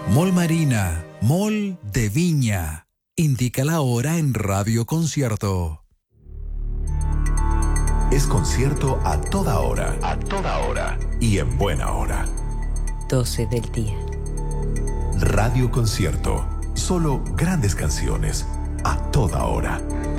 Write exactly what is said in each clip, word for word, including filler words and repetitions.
Mall Marina, Mall de Viña. Indica la hora en Radio Concierto. Es concierto a toda hora. A toda hora. Y en buena hora. doce del día. Radio Concierto. Solo grandes canciones. A toda hora.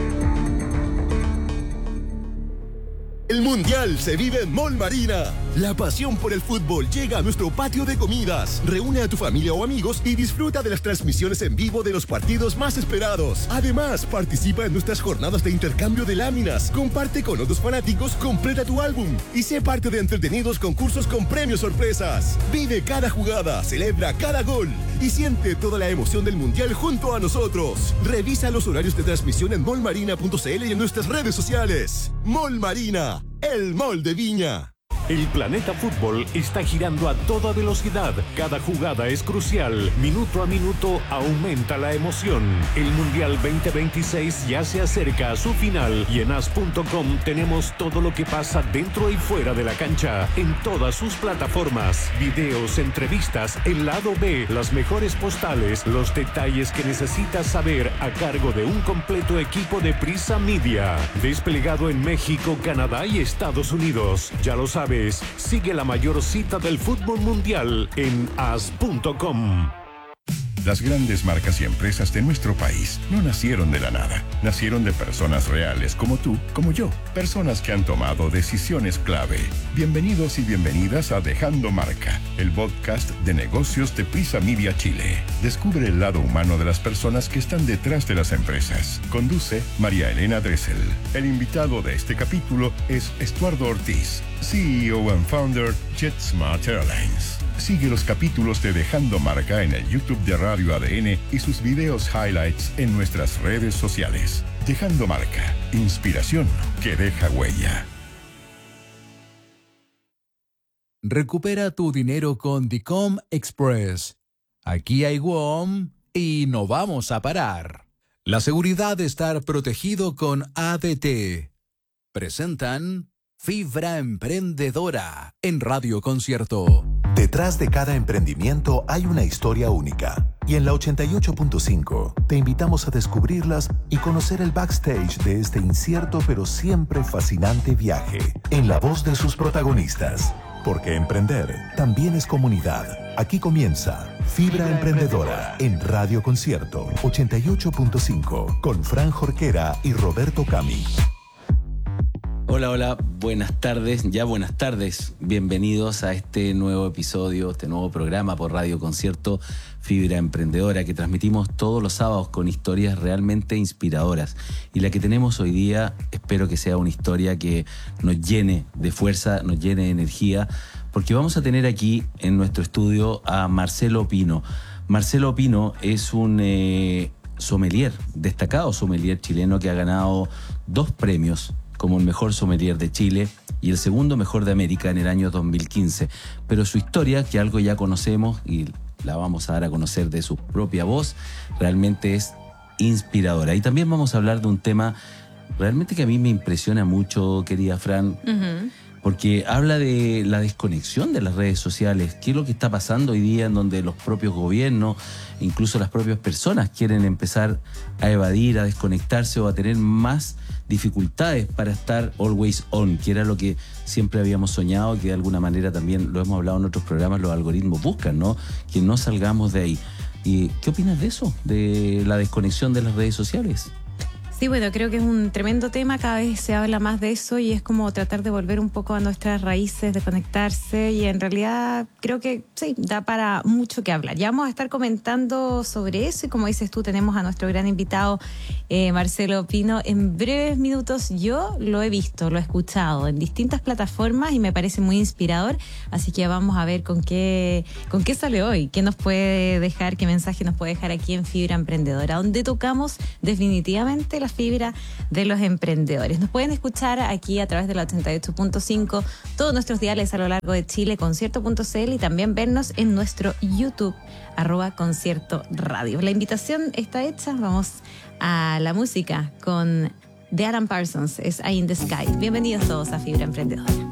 El Mundial se vive en Mall Marina. La pasión por el fútbol llega a nuestro patio de comidas. Reúne a tu familia o amigos y disfruta de las transmisiones en vivo de los partidos más esperados. Además, participa en nuestras jornadas de intercambio de láminas. Comparte con otros fanáticos, completa tu álbum y sé parte de entretenidos concursos con premios sorpresas. Vive cada jugada, celebra cada gol y siente toda la emoción del Mundial junto a nosotros. Revisa los horarios de transmisión en mall marina punto c l y en nuestras redes sociales. Mall Marina, el mall de Viña. El planeta fútbol está girando a toda velocidad. Cada jugada es crucial. Minuto a minuto aumenta la emoción. El Mundial veinte veintiséis ya se acerca a su final y en as punto com tenemos todo lo que pasa dentro y fuera de la cancha en todas sus plataformas. Videos, entrevistas, el lado B, las mejores postales, los detalles que necesitas saber a cargo de un completo equipo de Prisa Media. Desplegado en México, Canadá y Estados Unidos. Ya lo sabes. Sigue la mayor cita del fútbol mundial en as punto com. Las grandes marcas y empresas de nuestro país no nacieron de la nada. Nacieron de personas reales como tú, como yo. Personas que han tomado decisiones clave. Bienvenidos y bienvenidas a Dejando Marca, el podcast de negocios de Prisa Media Chile. Descubre el lado humano de las personas que están detrás de las empresas. Conduce María Elena Dressel. El invitado de este capítulo es Estuardo Ortiz, C E O and Founder JetSmart Airlines. Sigue los capítulos de Dejando Marca en el YouTube de Radio A D N y sus videos highlights en nuestras redes sociales. Dejando Marca, inspiración que deja huella. Recupera tu dinero con Dicom Express. Aquí hay W O M y no vamos a parar. La seguridad de estar protegido con A D T. Presentan Fibra Emprendedora en Radio Concierto. Detrás de cada emprendimiento hay una historia única. Y en la ochenta y ocho punto cinco te invitamos a descubrirlas y conocer el backstage de este incierto pero siempre fascinante viaje en la voz de sus protagonistas. Porque emprender también es comunidad. Aquí comienza Fibra Emprendedora en Radio Concierto ochenta y ocho punto cinco con Fran Jorquera y Roberto Cami. Hola, hola, buenas tardes, ya buenas tardes. Bienvenidos a este nuevo episodio, este nuevo programa por Radio Concierto Fibra Emprendedora que transmitimos todos los sábados con historias realmente inspiradoras. Y la que tenemos hoy día, espero que sea una historia que nos llene de fuerza, nos llene de energía, porque vamos a tener aquí en nuestro estudio a Marcelo Pino. Marcelo Pino es un eh, sommelier, destacado sommelier chileno que ha ganado dos premios como el mejor sommelier de Chile y el segundo mejor de América en el año dos mil quince. Pero su historia, que algo ya conocemos y la vamos a dar a conocer de su propia voz, realmente es inspiradora. Y también vamos a hablar de un tema realmente que a mí me impresiona mucho, querida Fran, uh-huh. porque habla de la desconexión de las redes sociales. ¿Qué es lo que está pasando hoy día en donde los propios gobiernos, incluso las propias personas, quieren empezar a evadir, a desconectarse o a tener más dificultades para estar always on, que era lo que siempre habíamos soñado, que de alguna manera también lo hemos hablado en otros programas, los algoritmos buscan, ¿no? Que no salgamos de ahí. ¿Y qué opinas de eso, de la desconexión de las redes sociales? Sí, bueno, creo que es un tremendo tema, cada vez se habla más de eso y es como tratar de volver un poco a nuestras raíces, de conectarse y en realidad creo que sí, da para mucho que hablar. Ya vamos a estar comentando sobre eso y como dices tú, tenemos a nuestro gran invitado eh, Marcelo Pino en breves minutos. Yo lo he visto, lo he escuchado en distintas plataformas y me parece muy inspirador, así que vamos a ver con qué, con qué sale hoy, qué nos puede dejar, qué mensaje nos puede dejar aquí en Fibra Emprendedora, donde tocamos definitivamente la fibra de los emprendedores. Nos pueden escuchar aquí a través de la ochenta y ocho punto cinco, todos nuestros diales a lo largo de Chile, concierto punto c l y también vernos en nuestro YouTube, arroba Concierto Radio. La invitación está hecha, vamos a la música con The Alan Parsons, es Eye in the Sky. Bienvenidos todos a Fibra Emprendedora.